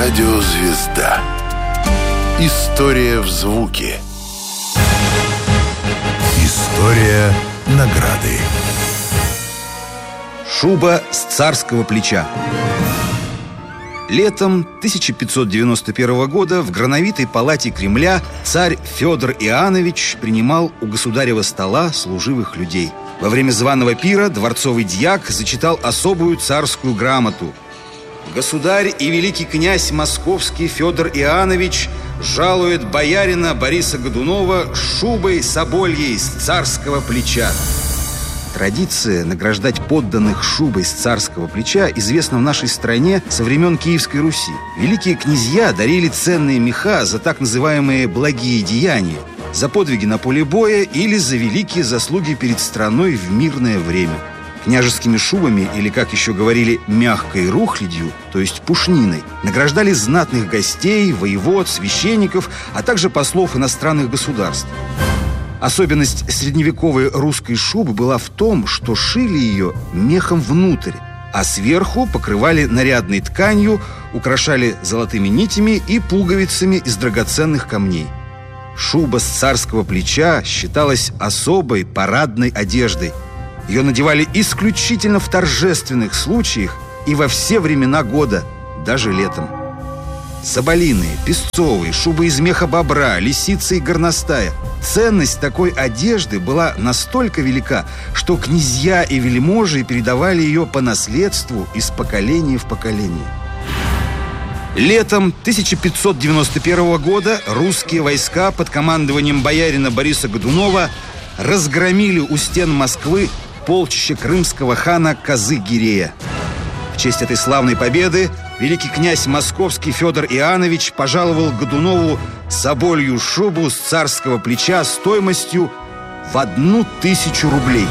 Радиозвезда. История в звуке. История награды. Шуба с царского плеча. Летом 1591 года в Грановитой палате Кремля царь Федор Иоаннович принимал у государева стола служивых людей. Во время званого пира дворцовый дьяк зачитал особую царскую грамоту. Государь и великий князь московский Федор Иоаннович жалует боярина Бориса Годунова шубой собольей с царского плеча. Традиция награждать подданных шубой с царского плеча известна в нашей стране со времен Киевской Руси. Великие князья дарили ценные меха за так называемые «благие деяния», за подвиги на поле боя или за великие заслуги перед страной в мирное время. Княжескими шубами, или, как еще говорили, мягкой рухлядью, то есть пушниной, награждали знатных гостей, воевод, священников, а также послов иностранных государств. Особенность средневековой русской шубы была в том, что шили ее мехом внутрь, а сверху покрывали нарядной тканью, украшали золотыми нитями и пуговицами из драгоценных камней. Шуба с царского плеча считалась особой парадной одеждой. Ее надевали исключительно в торжественных случаях и во все времена года, даже летом. Соболиные, песцовые, шубы из меха бобра, лисицы и горностая. Ценность такой одежды была настолько велика, что князья и вельможи передавали ее по наследству из поколения в поколение. Летом 1591 года русские войска под командованием боярина Бориса Годунова разгромили у стен Москвы полчище крымского хана Казы-Гирея. В честь этой славной победы великий князь московский Федор Иоаннович пожаловал Годунову соболью шубу с царского плеча стоимостью в 1000 рублей.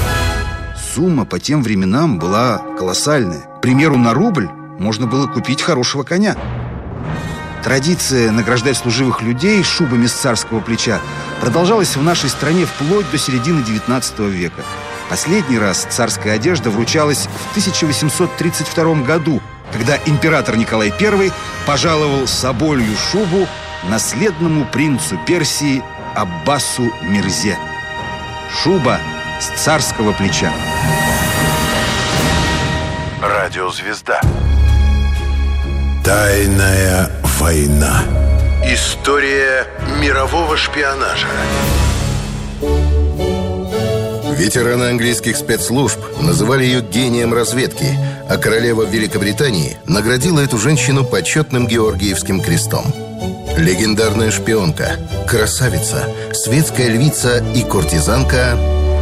Сумма по тем временам была колоссальная. К примеру, на рубль можно было купить хорошего коня. Традиция награждать служивых людей шубами с царского плеча продолжалась в нашей стране вплоть до середины XIX века. Последний раз царская одежда вручалась в 1832 году, когда император Николай I пожаловал соболью шубу наследному принцу Персии Аббасу Мирзе. Шуба с царского плеча. Радиозвезда. Тайная война. История мирового шпионажа. Ветераны английских спецслужб называли ее гением разведки, а королева Великобритании наградила эту женщину почетным Георгиевским крестом. Легендарная шпионка, красавица, светская львица и куртизанка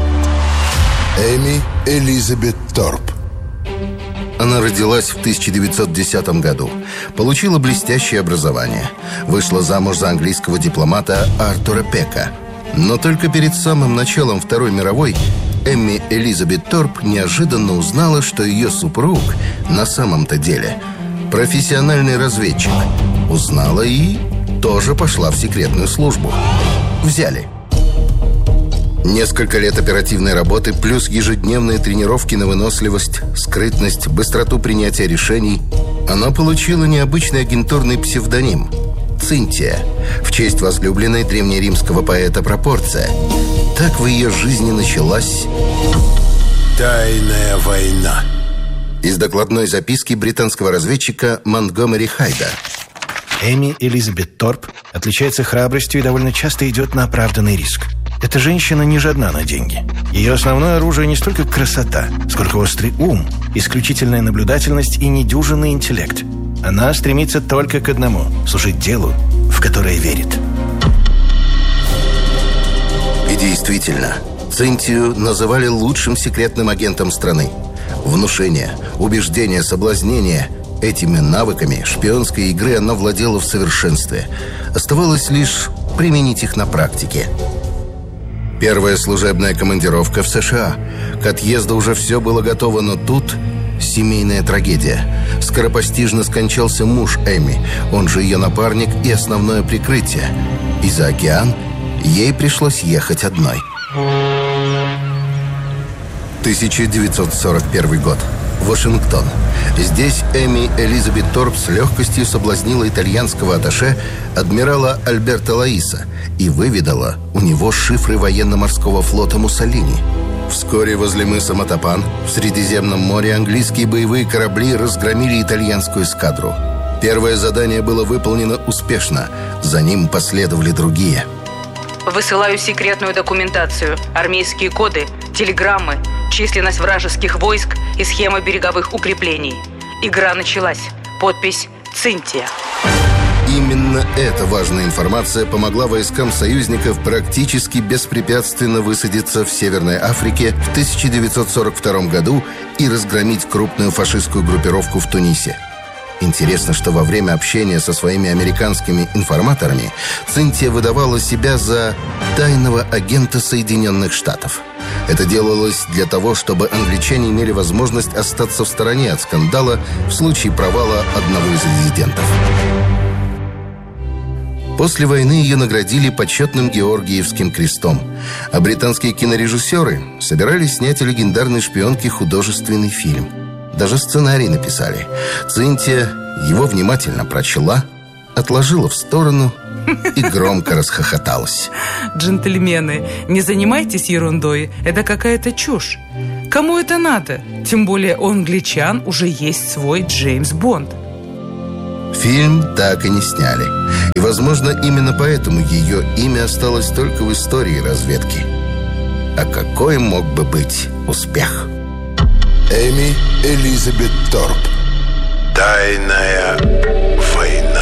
Эми Элизабет Торп. Она родилась в 1910 году, получила блестящее образование, вышла замуж за английского дипломата Артура Пека. Но только перед самым началом Второй мировой Эми Элизабет Торп неожиданно узнала, что ее супруг на самом-то деле профессиональный разведчик. Узнала и тоже пошла в секретную службу. Взяли. Несколько лет оперативной работы плюс ежедневные тренировки на выносливость, скрытность, быстроту принятия решений. Она получила необычный агентурный псевдоним – Цинтия, в честь возлюбленной древнеримского поэта Пропорция. Так в ее жизни началась Тайная война. Из докладной записки британского разведчика Монтгомери Хайда. Эми Элизабет Торп отличается храбростью и довольно часто идет на оправданный риск. Эта женщина не жадна на деньги. Ее основное оружие не столько красота, сколько острый ум, исключительная наблюдательность и недюжинный интеллект. Она стремится только к одному – служить делу, в которое верит. И действительно, Цинтию называли лучшим секретным агентом страны. Внушение, убеждение, соблазнение – этими навыками шпионской игры она владела в совершенстве. Оставалось лишь применить их на практике. Первая служебная командировка в США. К отъезду уже все было готово, но тут семейная трагедия. Скоропостижно скончался муж Эми, он же ее напарник и основное прикрытие. И за океан ей пришлось ехать одной. 1941 год. Вашингтон. Здесь Эми Элизабет Торп с легкостью соблазнила итальянского атташе адмирала Альберто Лаиса и выведала у него шифры военно-морского флота Муссолини. Вскоре возле мыса Матапан в Средиземном море английские боевые корабли разгромили итальянскую эскадру. Первое задание было выполнено успешно. За ним последовали другие. Высылаю секретную документацию, армейские коды, телеграммы, численность вражеских войск и схема береговых укреплений. Игра началась. Подпись «Цинтия». Именно эта важная информация помогла войскам союзников практически беспрепятственно высадиться в Северной Африке в 1942 году и разгромить крупную фашистскую группировку в Тунисе. Интересно, что во время общения со своими американскими информаторами Цинтия выдавала себя за тайного агента Соединенных Штатов. Это делалось для того, чтобы англичане имели возможность остаться в стороне от скандала в случае провала одного из резидентов. После войны ее наградили почетным Георгиевским крестом, а британские кинорежиссеры собирались снять о легендарной шпионке художественный фильм. Даже сценарий написали. Цинтия его внимательно прочла, отложила в сторону и громко расхохоталась. Джентльмены, не занимайтесь ерундой. Это какая-то чушь. Кому это надо? Тем более у англичан уже есть свой Джеймс Бонд. Фильм так и не сняли. И, возможно, именно поэтому ее имя осталось только в истории разведки. А какой мог бы быть успех? Эми Элизабет Торп. Тайная война.